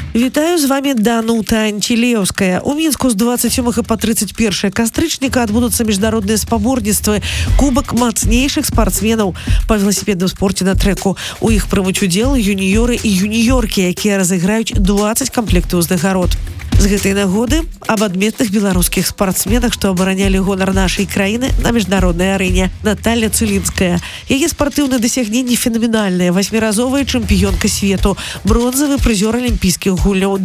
Вітаю, з вами Данута Антилеўская. У Мінску з 27 па 31 кастрычніка адбудуцца міжнародныя спаборніцтвы Кубак мацнейшых спартсменаў па веласіпедным спорце на трэку. У іх прымуць удзел юніёры і юніёркі, якія разыграюць 20 камплектаў узнагарод. З гэтай нагоды аб адметных беларускіх спартсменах, што абаранялі гонар нашай краіны на міжнароднай арэне. Наталья Цылінская. Яе спартыўныя дасягненні фенаменальныя. 8-разовая чэмпіёнка свету, бронзавы прызёр алімпійскіх гульняў,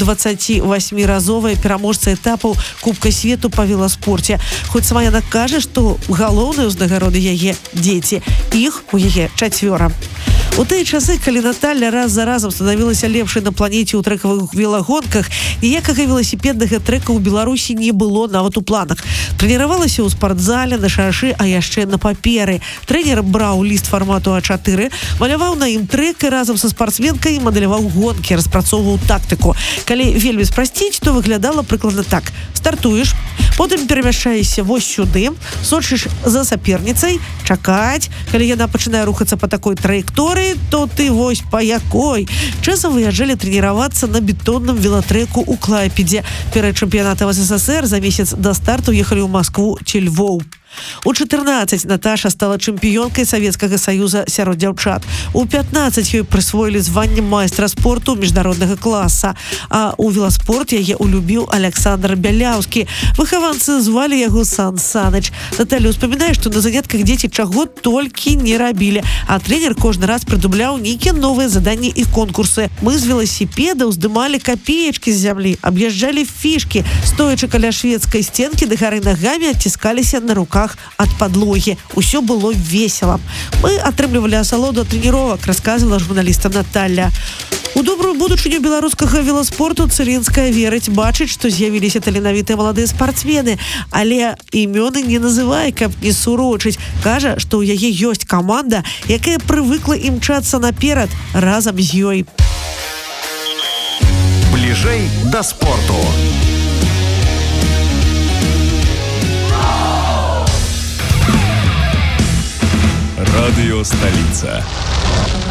28-разовая пераможца этапаў Кубка свету па веласпорце. Хоць сама яна кажа, што галоўныя ўзнагароды яе дзеці. Іх у яе 4. У тыя часы, калі Наталья раз за разам станавілася лепшай на планеце ў трэкавых велагонках, ніякага веласіпеднага трэка ў Беларусі не было нават у планах. Трэніравалася ў спартзале, на шашы, а яшчэ на паперы. Трэнер браў ліст фармату А4, маляваў на ім трэк і разам са спартсменкай маляваў гонкі, распрацоўваў тактыку. Калі вельмі спрасціць, то выглядала прыкладна так. Стартуеш, потым перамяшчаешся вось сюды, сочыш за саперніцай, чакаць. Калі яна пачынае рухацца па такой траекторыі, то ты вось па якой. Часам выязджалі трэніравацца на бетонным велатрэку ў Клайпедзе. Перад чэмпіянатам СССР за месяц да старту ехалі ў Маскву ці Львоў. У 14 Наташа стала чэмпіёнкай Савецкага Саюза сярод дзяўчат. У 15 ёй прысвоілі званне майстра спорту міжнароднага класа. А у веласпорт яе улюбіў Александр Бяляўскі. Выхаванцы звалі яго Сан Саныч. Наталя ўспамінае, што на занятках дзеці чаго толькі не рабілі, а трэнер кожны раз прыдумляў нейкія новыя заданні і конкурсы. Мы з веласіпеда ўздымалі капеечкі з зямлі, аб'язджалі фішкі, стоячы каля шведскай сценкі да гары нагамі адціскаліся на руках ад падлогі. Усё было весела. Мы атрымлівалі асалоду ад трэніровак, расказвала журналістам Наталья. У добрую будучыню беларускага веласпорту Цылінская верыць, бачыць, што з'явіліся таленавітыя маладыя спартсмены, але імёны не называе, каб не сурочыць. Кажа, што ў яе ёсць каманда, якая прывыкла імчацца наперад разам з ёй. Бліжэй да спорту. Радио «Столица».